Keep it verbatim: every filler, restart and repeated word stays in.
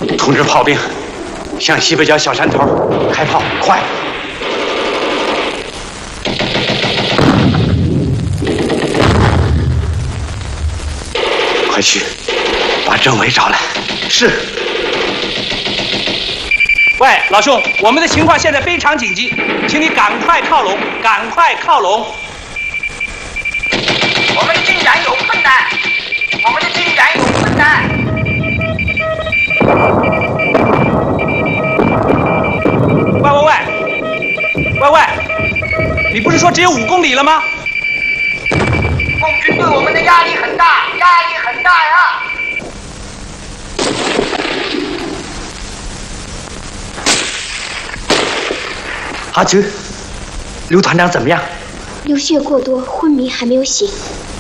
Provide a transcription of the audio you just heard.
通知炮兵，向西北角小山头开炮，快！快去，把政委找来。是。 喂，老兄，我们的情况现在非常紧急，请你赶快靠拢，赶快靠拢。 我们的进展有困难，我们的进展有困难。 喂喂喂，喂喂，你不是说只有五公里了吗？ 共军对我们的压力很大，压力很大呀！ 阿菊，刘团长怎么样？ 流血过多，昏迷，还没有醒。